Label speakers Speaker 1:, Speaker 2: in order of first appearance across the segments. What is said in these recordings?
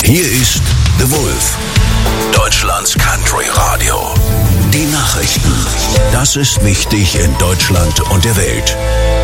Speaker 1: Hier ist The Wolf, Deutschlands Country Radio. Die Nachrichten. Das ist wichtig in Deutschland und der Welt.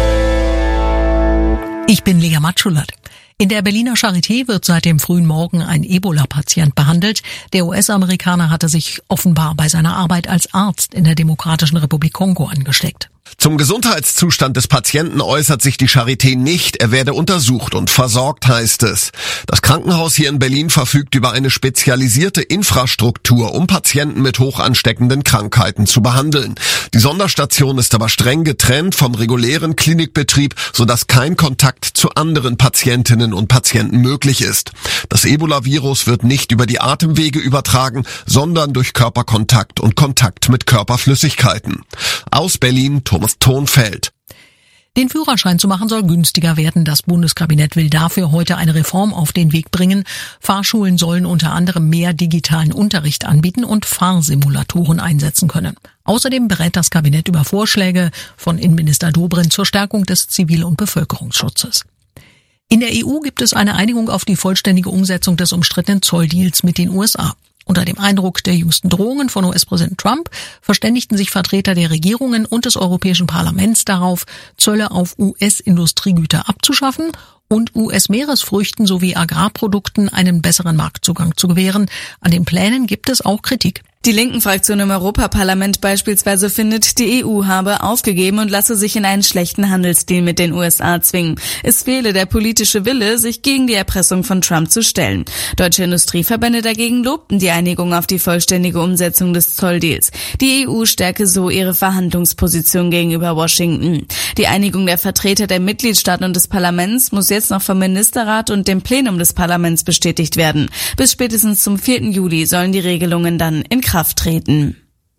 Speaker 2: Ich bin Lea Matschulat. In der Berliner Charité wird seit dem frühen Morgen ein Ebola-Patient behandelt. Der US-Amerikaner hatte sich offenbar bei seiner Arbeit als Arzt in der Demokratischen Republik Kongo angesteckt.
Speaker 3: Zum Gesundheitszustand des Patienten äußert sich die Charité nicht. Er werde untersucht und versorgt, heißt es. Das Krankenhaus hier in Berlin verfügt über eine spezialisierte Infrastruktur, um Patienten mit hoch ansteckenden Krankheiten zu behandeln. Die Sonderstation ist aber streng getrennt vom regulären Klinikbetrieb, sodass kein Kontakt zu anderen Patientinnen und Patienten möglich ist. Das Ebola-Virus wird nicht über die Atemwege übertragen, sondern durch Körperkontakt und Kontakt mit Körperflüssigkeiten. Aus Berlin, Thomas Thonfeld.
Speaker 2: Den Führerschein zu machen soll günstiger werden. Das Bundeskabinett will dafür heute eine Reform auf den Weg bringen. Fahrschulen sollen unter anderem mehr digitalen Unterricht anbieten und Fahrsimulatoren einsetzen können. Außerdem berät das Kabinett über Vorschläge von Innenminister Dobrindt zur Stärkung des Zivil- und Bevölkerungsschutzes. In der EU gibt es eine Einigung auf die vollständige Umsetzung des umstrittenen Zolldeals mit den USA. Unter dem Eindruck der jüngsten Drohungen von US-Präsident Trump verständigten sich Vertreter der Regierungen und des Europäischen Parlaments darauf, Zölle auf US-Industriegüter abzuschaffen und US-Meeresfrüchten sowie Agrarprodukten einen besseren Marktzugang zu gewähren. An den Plänen gibt es auch Kritik.
Speaker 4: Die linken Fraktion im Europaparlament beispielsweise findet, die EU habe aufgegeben und lasse sich in einen schlechten Handelsdeal mit den USA zwingen. Es fehle der politische Wille, sich gegen die Erpressung von Trump zu stellen. Deutsche Industrieverbände dagegen lobten die Einigung auf die vollständige Umsetzung des Zolldeals. Die EU stärke so ihre Verhandlungsposition gegenüber Washington. Die Einigung der Vertreter der Mitgliedstaaten und des Parlaments muss jetzt noch vom Ministerrat und dem Plenum des Parlaments bestätigt werden. Bis spätestens zum 4. Juli sollen die Regelungen dann in Kraft treten.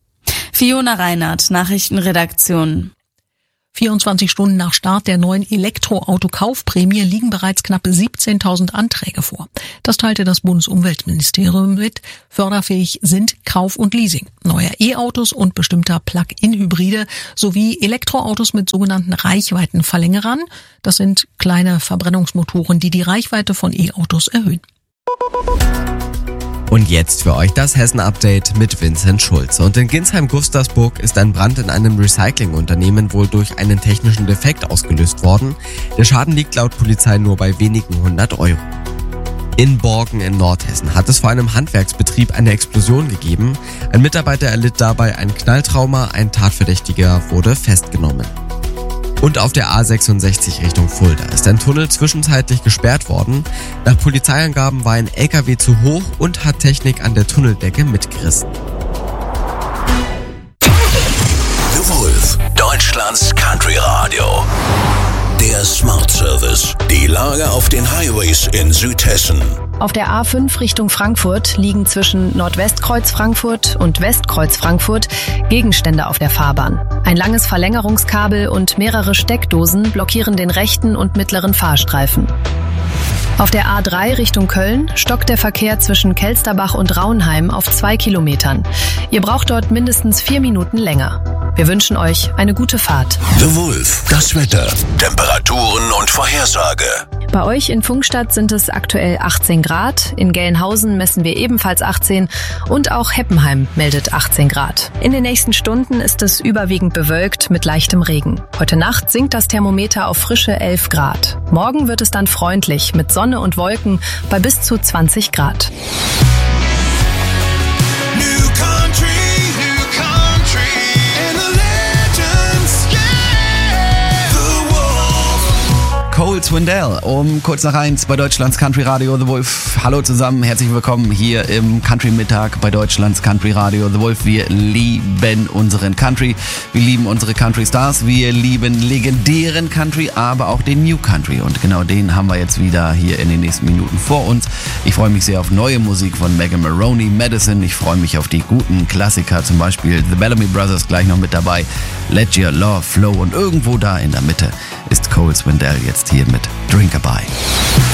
Speaker 4: Fiona Reinhardt, Nachrichtenredaktion.
Speaker 2: 24 Stunden nach Start der neuen Elektroauto-Kaufprämie liegen bereits knapp 17.000 Anträge vor. Das teilte das Bundesumweltministerium mit. Förderfähig sind Kauf und Leasing, neuer E-Autos und bestimmter Plug-in-Hybride sowie Elektroautos mit sogenannten Reichweitenverlängerern. Das sind kleine Verbrennungsmotoren, die die Reichweite von E-Autos erhöhen.
Speaker 5: Und jetzt für euch das Hessen-Update mit Vincent Schulze. Und in Ginsheim-Gustersburg ist ein Brand in einem Recyclingunternehmen wohl durch einen technischen Defekt ausgelöst worden. Der Schaden liegt laut Polizei nur bei wenigen 100 €. In Borken in Nordhessen hat es vor einem Handwerksbetrieb eine Explosion gegeben. Ein Mitarbeiter erlitt dabei ein Knalltrauma, ein Tatverdächtiger wurde festgenommen. Und auf der A66 Richtung Fulda ist ein Tunnel zwischenzeitlich gesperrt worden. Nach Polizeiangaben war ein LKW zu hoch und hat Technik an der Tunneldecke mitgerissen.
Speaker 1: The Wolf, Deutschlands Country Radio. Der Smart Service. Die Lage auf den Highways in Südhessen.
Speaker 6: Auf der A5 Richtung Frankfurt liegen zwischen Nordwestkreuz Frankfurt und Westkreuz Frankfurt Gegenstände auf der Fahrbahn. Ein langes Verlängerungskabel und mehrere Steckdosen blockieren den rechten und mittleren Fahrstreifen. Auf der A3 Richtung Köln stockt der Verkehr zwischen Kelsterbach und Raunheim auf 2 Kilometern. Ihr braucht dort mindestens 4 Minuten länger. Wir wünschen euch eine gute Fahrt.
Speaker 1: The Wolf, das Wetter, Temperaturen und Vorhersage.
Speaker 6: Bei euch in Pfungstadt sind es aktuell 18 Grad, in Gelnhausen messen wir ebenfalls 18 und auch Heppenheim meldet 18 Grad. In den nächsten Stunden ist es überwiegend bewölkt mit leichtem Regen. Heute Nacht sinkt das Thermometer auf frische 11 Grad. Morgen wird es dann freundlich mit Sonne und Wolken bei bis zu 20 Grad.
Speaker 7: Cole Swindell um kurz nach 1 bei Deutschlands Country Radio The Wolf. Hallo zusammen, herzlich willkommen hier im Country Mittag bei Deutschlands Country Radio The Wolf. Wir lieben unseren Country, wir lieben unsere Country Stars, wir lieben legendären Country, aber auch den New Country und genau den haben wir jetzt wieder hier in den nächsten Minuten vor uns. Ich freue mich sehr auf neue Musik von Megan Maroney, Madison. Ich freue mich auf die guten Klassiker, zum Beispiel The Bellamy Brothers gleich noch mit dabei, Let Your Love Flow und irgendwo da in der Mitte ist Cole Swindell jetzt hier mit Drink-A-Bye.